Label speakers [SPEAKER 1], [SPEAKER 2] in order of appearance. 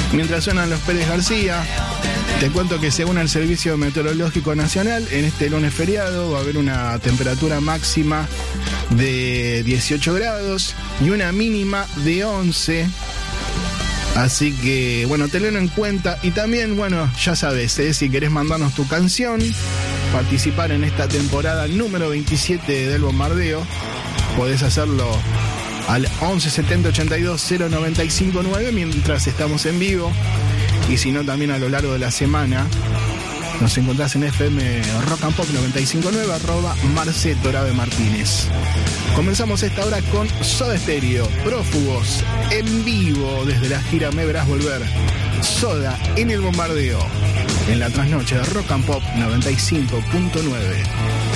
[SPEAKER 1] Mientras suenan los Pérez García, te cuento que según el Servicio Meteorológico Nacional, en este lunes feriado va a haber una temperatura máxima de 18 grados y una mínima de 11. Así que, bueno, tenelo en cuenta. Y también, bueno, ya sabes, si querés mandarnos tu canción, participar en esta temporada número 27 del Bombardeo, podés hacerlo al 11 70 82 095 9 mientras estamos en vivo. Y si no, también a lo largo de la semana nos encontrás en FM Rock and Pop 959 @Marcetorabe Martínez. Comenzamos esta hora con Soda Stereo, Prófugos, en vivo desde la gira Me Verás Volver. Soda en el Bombardeo, en la trasnoche de Rock and Pop 95.9.